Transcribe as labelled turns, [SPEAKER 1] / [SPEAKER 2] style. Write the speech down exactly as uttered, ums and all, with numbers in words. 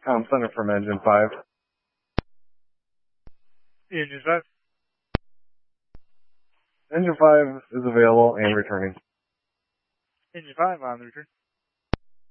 [SPEAKER 1] Com Center from Engine five.
[SPEAKER 2] Engine five.
[SPEAKER 1] Engine five is available and returning.
[SPEAKER 2] Engine five on the return.